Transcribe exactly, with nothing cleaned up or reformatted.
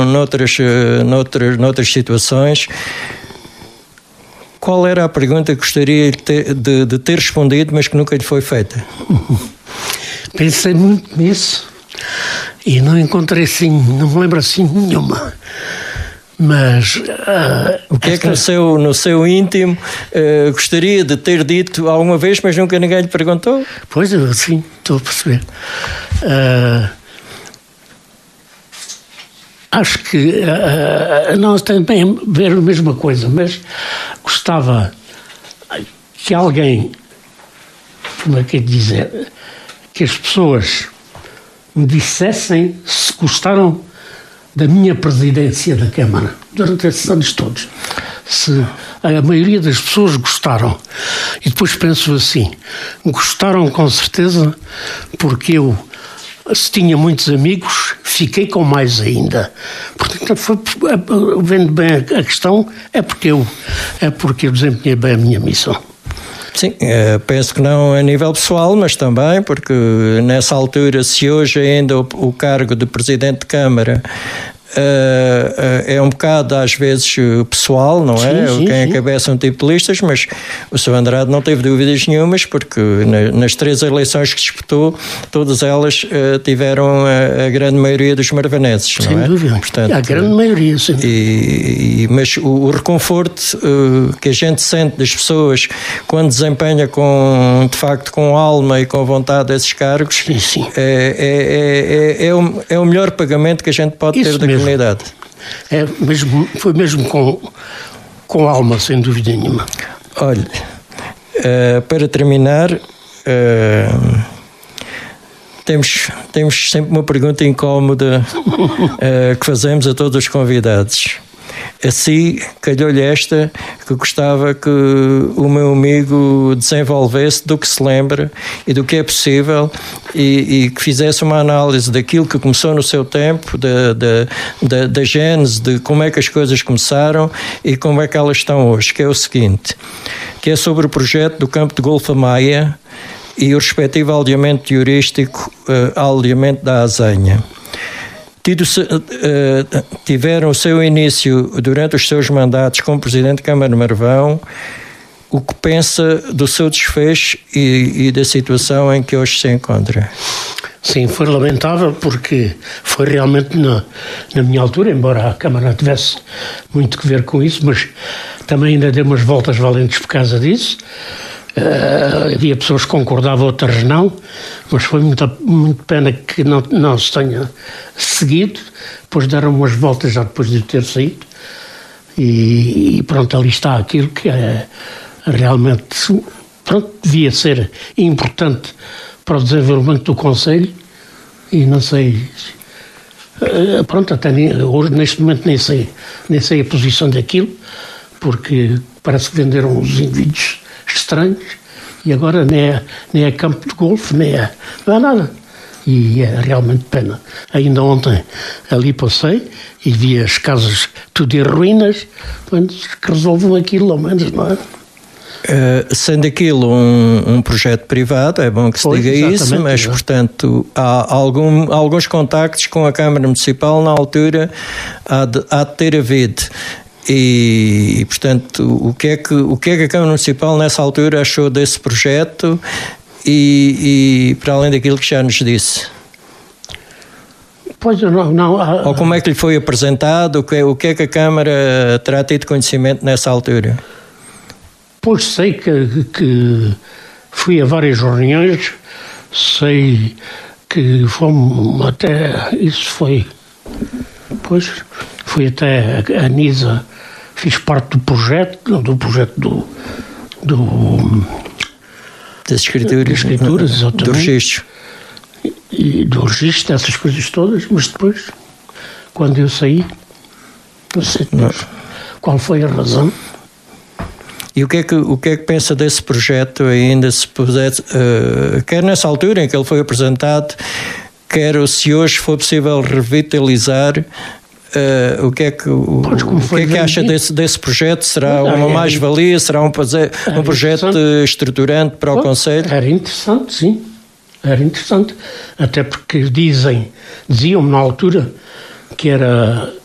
noutras, noutras, noutras situações. Qual era a pergunta que gostaria de ter, de, de ter respondido, mas que nunca lhe foi feita? Pensei muito nisso e não encontrei assim, não me lembro assim nenhuma. Mas uh, o que esta... é que no seu, no seu íntimo uh, gostaria de ter dito alguma vez, mas nunca ninguém lhe perguntou? Pois, eu sim, estou a perceber. Uh, acho que uh, nós também ver a mesma coisa, mas gostava que alguém, como é que é dizer, que as pessoas me dissessem se gostaram da minha presidência da Câmara, durante esses anos todos. Se a maioria das pessoas gostaram. E depois penso assim, gostaram com certeza, porque eu, se tinha muitos amigos, fiquei com mais ainda. Portanto, foi, vendo bem a questão, é porque eu, é porque eu desempenhei bem a minha missão. Sim, penso que não a nível pessoal, mas também porque nessa altura, se hoje ainda o, o cargo de Presidente de Câmara Uh, uh, é um bocado às vezes pessoal, não é? Sim, sim, Quem sim. encabeça um tipo de listas, mas o senhor Andrade não teve dúvidas nenhumas, porque na, nas três eleições que disputou, todas elas uh, tiveram a, a grande maioria dos marvanenses, sem não é? Dúvida. Portanto, a grande maioria, sim. E, e, mas o, o reconforto uh, que a gente sente das pessoas quando desempenha com, de facto, com alma e com vontade esses cargos, sim, sim. É, é, é, é, é, o, é o melhor pagamento que a gente pode Isso ter da mesmo. comunidade. É mesmo, foi mesmo com, com alma, sem dúvida nenhuma. Olha, uh, para terminar, uh, temos, temos sempre uma pergunta incómoda uh, que fazemos a todos os convidados. Assim, calhou-lhe esta, que gostava que o meu amigo desenvolvesse do que se lembra e do que é possível e, e que fizesse uma análise daquilo que começou no seu tempo, da, da, da, da gênese, de como é que as coisas começaram e como é que elas estão hoje, que é o seguinte, que é sobre o projeto do campo de golfe a Maia e o respectivo aldeamento turístico, uh, aldeamento da Azenha. Tido, uh, tiveram o seu início durante os seus mandatos como Presidente de Câmara de Marvão, o que pensa do seu desfecho e, e da situação em que hoje se encontra? Sim, foi lamentável porque foi realmente na, na minha altura, embora a Câmara não tivesse muito que ver com isso, mas também ainda deu umas voltas valentes por causa disso. Uh, havia pessoas que concordavam, outras não, mas foi muito, muito pena que não, não se tenha seguido. Depois deram umas voltas já depois de ter saído e, e pronto, ali está aquilo que é realmente, pronto, devia ser importante para o desenvolvimento do Conselho e não sei, uh, pronto, até nem, hoje neste momento nem sei, nem sei a posição daquilo, porque parece que venderam os indivíduos estranhos e agora nem é, nem é campo de golfe, nem é, não é nada. E é realmente pena. Ainda ontem ali passei e vi as casas tudo em ruínas, que resolvam aquilo ao menos, não é? Uh, sendo aquilo um, um projeto privado, é bom que se pois, diga isso, mas é. portanto há algum, alguns contactos com a Câmara Municipal na altura há de, há de ter havido. E, portanto, o que, é que, o que é que a Câmara Municipal nessa altura achou desse projeto e, e para além daquilo que já nos disse? Pois não, não há... Ou como é que lhe foi apresentado? O que, o que é que a Câmara terá tido conhecimento nessa altura? Pois sei que, que fui a várias reuniões, sei que fomos até, isso foi, pois, fui até a, a NISA, fiz parte do projeto, do projeto do... do das escrituras, das escrituras exatamente, do registro. E, e do registro, essas coisas todas, mas depois, quando eu saí, não sei não. qual foi a razão. E o que é que, o que, é que pensa desse projeto ainda, se pudesse, uh, quer nessa altura em que ele foi apresentado, quer se hoje for possível revitalizar, uh, o que é que, o, o que, é que acha desse, desse projeto? Será não, uma é, mais-valia? Será um, um projeto estruturante para o Conselho? Era interessante, sim. Era interessante. Até porque dizem, diziam-me na altura que era